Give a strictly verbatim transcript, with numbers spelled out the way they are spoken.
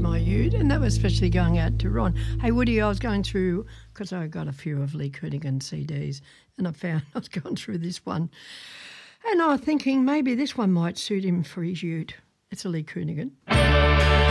my ute, and that was especially going out to Ron. Hey, Woody, I was going through, because I got a few of Lee Kernaghan C Ds, and I found I was going through this one, and I was thinking maybe this one might suit him for his ute. It's a Lee Kernaghan.